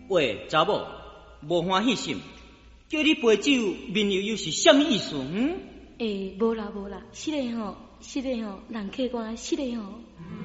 喂，查某，无欢喜心，叫你陪酒，面又是什么意思？ 无啦，实个吼，人客官，实个吼。